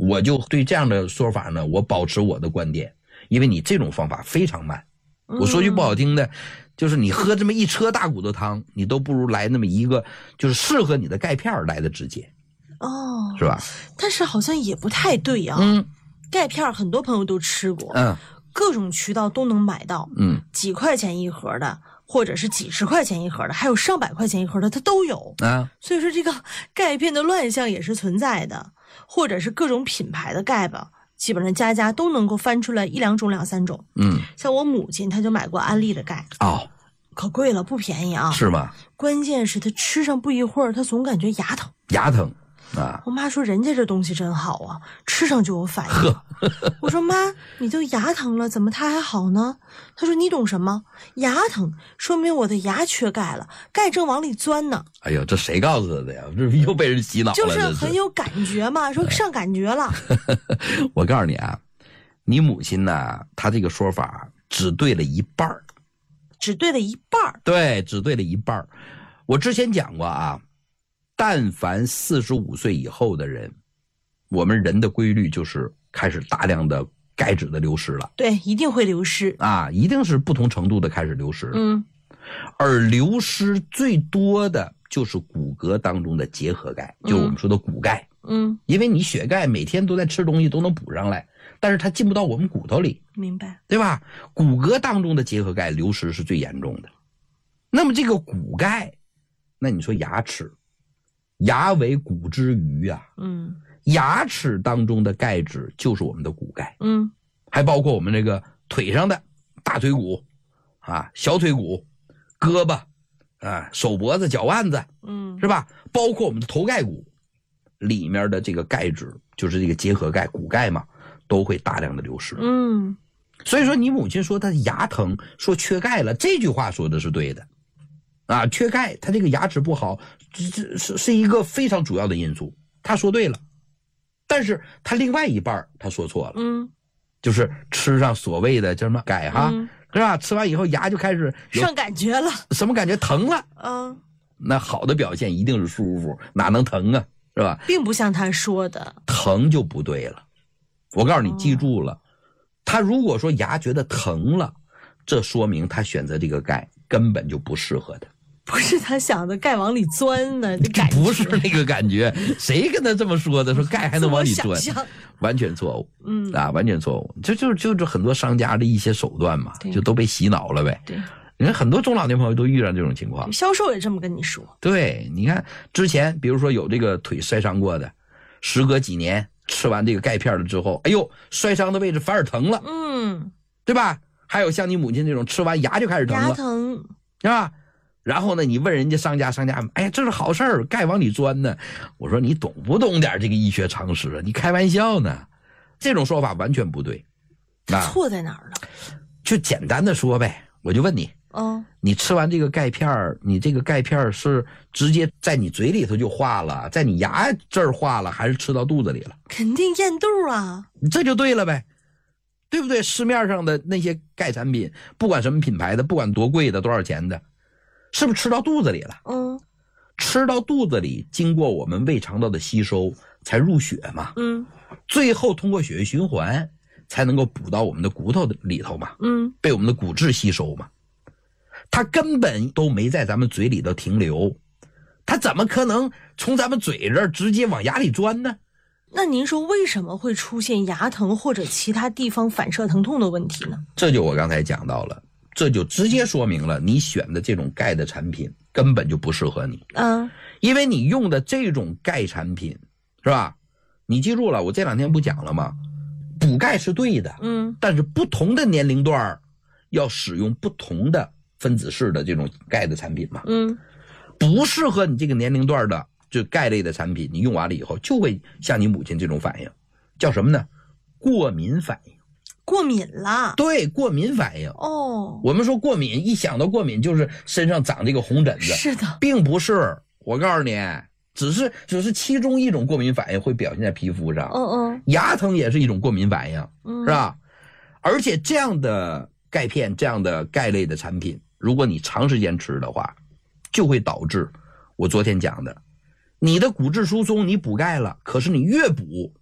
我就对这样的说法呢，我保持我的观点，因为你这种方法非常慢。我说句不好听的，就是你喝这么一车大骨头汤，你都不如来那么一个就是适合你的钙片来的直接。 哦， 是吧？ 但是好像也不太对啊。钙片很多朋友都吃过，各种渠道都能买到，几块钱一盒的，或者是几十块钱一盒的，还有上百块钱一盒的，它都有啊。所以说这个钙片的乱象也是存在的，或者是各种品牌的钙吧，基本上家家都能够翻出来一两种两三种。像我母亲她就买过安利的钙，可贵了，不便宜啊。 是吗？ 关键是她吃上不一会儿，她总感觉牙疼。 牙疼啊！ 我妈说人家这东西真好啊，吃上就有反应。我说妈，你都牙疼了，怎么它还好呢？她说你懂什么？牙疼说明我的牙缺钙了，钙正往里钻呢。 哎呦，这谁告诉他的呀？这又被人洗脑了。 就是很有感觉嘛，说上感觉了。 我告诉你啊，你母亲呢，她这个说法只对了一半儿。 只对了一半？对， 只对了一半。我之前讲过啊，但凡45岁以后的人，我们人的规律就是开始大量的钙质的流失了。 对，一定会流失啊，一定是不同程度的开始流失。而流失最多的就是骨骼当中的结合钙，就是我们说的骨钙。因为你血钙每天都在吃东西都能补上来，但是它进不到我们骨头里。 明白， 对吧？骨骼当中的结合钙流失是最严重的。那么这个骨钙，那你说牙齿，牙为骨之余啊，牙齿当中的钙质就是我们的骨钙，还包括我们这个腿上的大腿骨啊、小腿骨、胳膊啊、手脖子、脚腕子，是吧？包括我们的头盖骨里面的这个钙质，就是这个结合钙、骨钙嘛，都会大量的流失。所以说你母亲说她牙疼，说缺钙了，这句话说的是对的啊，缺钙，她这个牙齿不好，这是一个非常主要的因素，她说对了。但是她另外一半她说错了，就是吃上所谓的叫什么钙哈，是吧？吃完以后牙就开始上感觉了， 什么感觉？疼了。那好的表现一定是舒服，哪能疼啊？是吧？ 并不像他说的， 疼就不对了。我告诉你，记住了，他如果说牙觉得疼了，这说明他选择这个钙根本就不适合他。 不是他想的钙往里钻呢， 不是那个感觉。谁跟他这么说的？说钙还能往里钻？完全错误。完全错误。就是很多商家的一些手段嘛，就都被洗脑了呗。 对。 你看很多中老年朋友都遇上这种情况， 销售也这么跟你说。 对，你看之前比如说有这个腿摔伤过的，时隔几年吃完这个钙片了之后，哎呦，摔伤的位置反而疼了，对吧？还有像你母亲这种吃完牙就开始疼了， 牙疼是吧？然后呢，你问人家商家，哎呀，这是好事儿，钙往里钻呢。我说你懂不懂点这个医学常识啊？你开玩笑呢？这种说法完全不对。 错在哪儿了？ 就简单的说呗，我就问你。你吃完这个钙片，你这个钙片是直接在你嘴里头就化了，在你牙这儿化了，还是吃到肚子里了？ 肯定咽肚啊， 这就对了呗，对不对？市面上的那些钙产品，不管什么品牌的，不管多贵的，多少钱的，是不是吃到肚子里了？吃到肚子里，经过我们胃肠道的吸收，才入血嘛。最后通过血液循环，才能够补到我们的骨头里头嘛。被我们的骨质吸收嘛。它根本都没在咱们嘴里头停留，它怎么可能从咱们嘴这儿直接往牙里钻呢？ 那您说为什么会出现牙疼或者其他地方反射疼痛的问题呢？ 这就我刚才讲到了，这就直接说明了你选的这种钙的产品根本就不适合你。因为你用的这种钙产品，是吧？你记住了，我这2天不讲了吗？补钙是对的，但是不同的年龄段要使用不同的分子式的这种钙的产品嘛，不适合你这个年龄段的就钙类的产品，你用完了以后就会像你母亲这种反应，叫什么呢？过敏反应。 过敏了？ 对，过敏反应。我们说过敏，一想到过敏就是身上长这个红疹子， 是的， 并不是。我告诉你，只是其中一种过敏反应会表现在皮肤上。牙疼也是一种过敏反应，是吧？而且这样的钙片，这样的钙类的产品，如果你长时间吃的话，就会导致我昨天讲的，你的骨质疏松你补钙了，可是你越补